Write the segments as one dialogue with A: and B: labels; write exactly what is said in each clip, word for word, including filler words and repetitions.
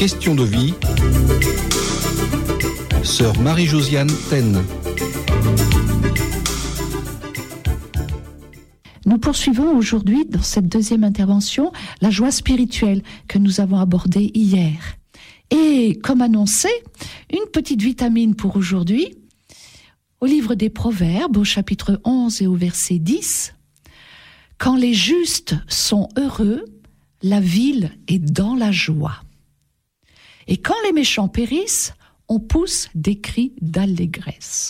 A: Question de vie. Sœur Marie-Josiane Taine.
B: Nous poursuivons aujourd'hui, dans cette deuxième intervention, la joie spirituelle que nous avons abordée hier. Et comme annoncé, une petite vitamine pour aujourd'hui, au livre des Proverbes, au chapitre onze et au verset dix, « Quand les justes sont heureux, la ville est dans la joie. Et quand les méchants périssent, on pousse des cris d'allégresse. »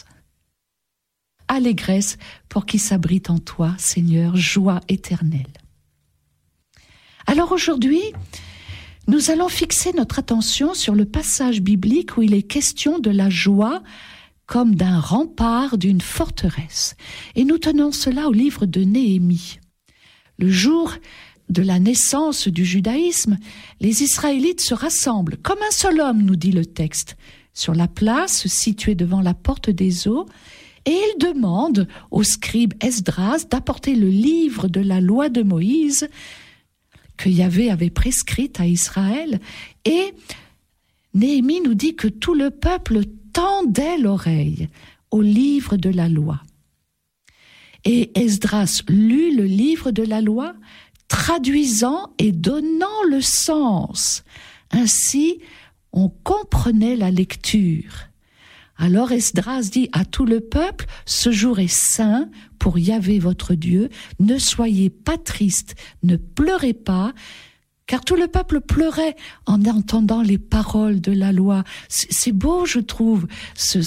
B: Allégresse pour qui s'abrite en toi, Seigneur, joie éternelle. Alors aujourd'hui, nous allons fixer notre attention sur le passage biblique où il est question de la joie comme d'un rempart d'une forteresse. Et nous tenons cela au livre de Néhémie. Le jour de la naissance du judaïsme, les Israélites se rassemblent comme un seul homme, nous dit le texte, sur la place située devant la porte des eaux, et ils demandent au scribe Esdras d'apporter le livre de la loi de Moïse que Yahvé avait prescrite à Israël. Et Néhémie nous dit que tout le peuple tendait l'oreille au livre de la loi. Et Esdras lut le livre de la loi, traduisant et donnant le sens. Ainsi, on comprenait la lecture. Alors Esdras dit à tout le peuple, « Ce jour est saint pour Yahvé votre Dieu, ne soyez pas tristes, ne pleurez pas, car tout le peuple pleurait en entendant les paroles de la loi. » C'est beau, je trouve, ce,